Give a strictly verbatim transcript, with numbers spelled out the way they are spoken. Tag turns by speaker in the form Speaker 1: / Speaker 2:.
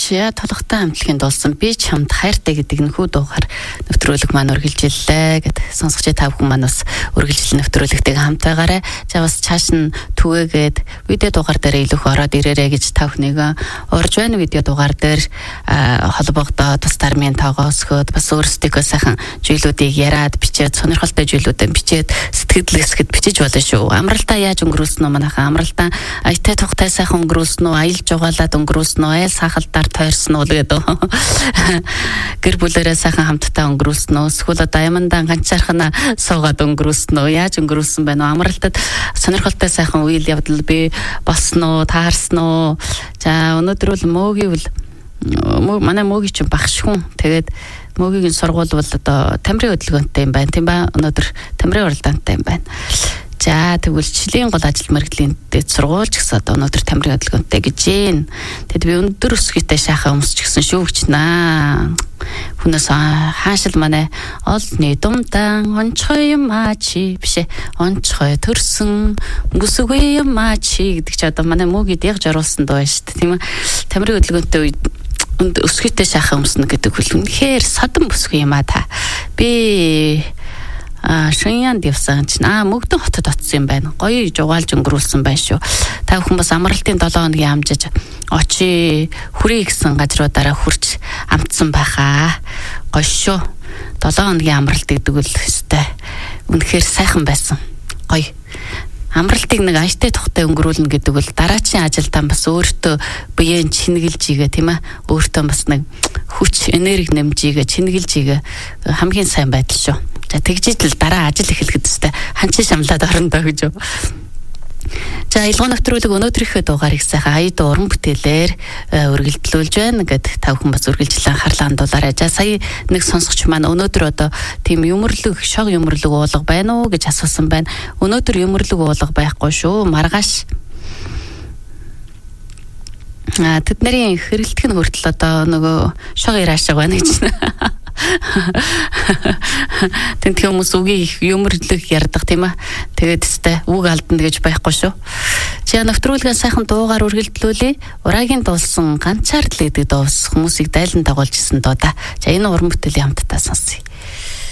Speaker 1: Яа толготой хамтлагийн дуулсан би ч хамт хайртай гэдэг нөхөө дуугаар нэвтрүүлэг маань үргэлжиллээ гэд сонсогч та бүхэн маань бас үргэлжлэл нэвтрүүлэгтэйг хамт байгаарай. За бас цааш нь түгээгээд видео дугаар дээр илүү их ороод ирээрэй гэж та бүхнийг урьж байна. Видео дугаар дээр холбогдоод бас дармын тоогоосгоод бас өөрсдөө сайхан зүйлүүдийг яриад бичээд сонирхолтой зүйлүүдээ бичээд сэтгэл хэсгэд бичиж болно шүү. Амралтаа яаж өнгөрүүлсэн нь манайхаа амралтаа аятай тухтай сайхан өнгөрүүлсэн үү, аялж угаалаад өнгөрүүлсэн үү, айл сахалдаар тойрсон уу гэдэг. Гэр бүлээрээ сайхан хамтдаа өнгөрүүлсэн үү, эсвэл одоо аймандан ганцаархнаа суугаад өнгөрүүлсэн үү, яаж өнгөрүүлсэн байна уу? Амралтад сонирхолтой сайхан үйл явдал бий болсон уу, таарсан уу? За өнөөдөр бол мөөгийг бол манай мөөгийн чинь багш хүн. Тэгээд мөөгийн сургууль бол одоо тамирын хөдөлгөөнтэй юм байна. Тийм ба өнөөдөр тамирын уралдаантай юм байна. За тэгвэл Чилийн гол ажил мэргэжлийн дэд сургуульч гэсэн одоо өнөөдөр тамирын хөдөлгөөнтэй гэж байна. Тэгэд би өндөр өсгийтэй шахаа өмсч гисэн шүү гэж наа. Хүнээс хаашил манай олны думдан онцгой юм ачи бишээ онцгой төрсөн бүсгүй юм ачи гэдэг чи одоо манай мөөгид яг жоруулсан дуу шүү дээ. Тийм ээ. Тамирын хөдөлгөөнтэй үед өсгийтэй шахаа өмснө гэдэг хөл үнэхээр содон бүсгүй юм а та. Би А шинянд явсан чинь аа мөгдөн хотод очсон юм байна. Гоё жугаалж өнгөрүүлсэн байна шүү. Та бүхэн бас амралтын долоо хоногийн амжиж очи хүрээ гэсэн газруудаараа хурч амтсан байхаа. Гоё шүү. долоо хоногийн амралт гэдэг үл өстэй. Үнэхээр сайхан байсан. Гоё. Амралтыг нэг ажтай тухтай өнгөрүүлнэ гэдэг бол дараачийн ажилдаа бас өөртөө биеийн чингэлж игээ тийм ээ. Өөртөө бас нэг хүч, энерги нэмж игээ, чингэлж игээ хамгийн сайн байдал шүү. За тэгжиж л дараа ажил эхлэхэд өстэй ханчин шамлаад орондоо гэж. За илгоо нэвтрүүлэг өнөөдрийнхөө дугаарыг сайхан аяд уран бүтээлээр үргэлжлүүлж байна гэд та бүхэн бас үргэлжлэн анхаарлаа хандуулаарай. За сая нэг сонсогч маань өнөөдөр одоо тийм юмрлэг, шог юмрлэг уулга байна уу гэж асуусан байна. Өнөөдөр юмрлэг уулга байхгүй шүү. Маргааш а тэдний хэрэлтэх нь хүртэл одоо нөгөө шог яраашиг байна гэж. Тэнт хүмүүс үгийг их юмрлэг ярддаг тийм ээ. Тэгээд тест үг алдна гэж байхгүй шүү. За нэвтрүүлгээ сайхан дуугаар үргэлжлүүлээ. Урагийн дуулсан ганцаар л гэдэг дуу хүмүүсийг дайлан дагуулж исэн доо да. За энэ уран бүтээлийн хамтдаа сонсъё.